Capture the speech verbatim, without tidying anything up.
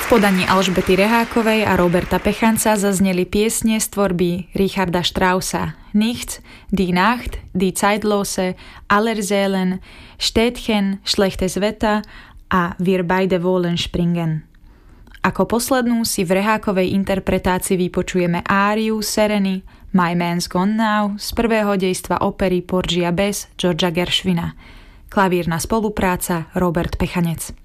V podaní Alžbety Rehákovej a Roberta Pechanca zazneli piesne z tvorby Richarda Straussa Nichts, Die Nacht, Die Zeitlose, Allerseelen, Städtchen, Schlechtes Wetter a Wir beide wollen springen. Ako poslednú si v Rehákovej interpretácii vypočujeme áriu Sereny My Man's Gone Now z prvého dejstva opery Porgia Bess Georgea Gershwina. Klavírna spolupráca Robert Pechanec.